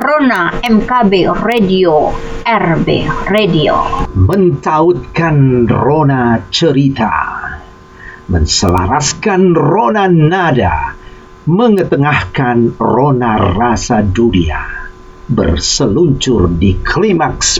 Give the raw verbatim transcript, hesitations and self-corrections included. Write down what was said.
Rona M K B Radio, R B Radio. Mentautkan rona cerita, menselaraskan rona nada, mengetengahkan rona rasa dunia, berseluncur di klimaks